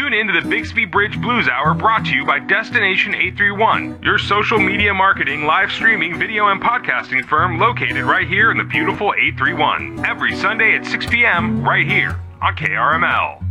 Tune in to the Bixby Bridge Blues Hour, brought to you by Destination 831, your social media marketing, live streaming, video, and podcasting firm located right here in the beautiful 831. Every Sunday at 6 p.m. right here on KRML.